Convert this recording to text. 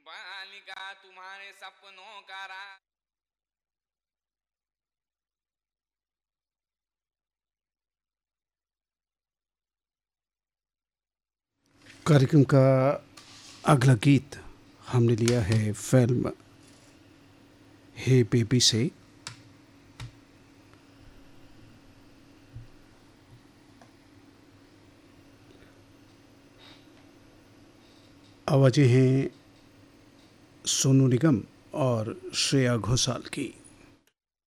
बालिका तुम्हारे सपनों का राज। कार्यक्रम का अगला गीत हमने लिया है फिल्म हे बेबी से। आवाजें हैं सोनू निगम और श्रेया घोषाल की।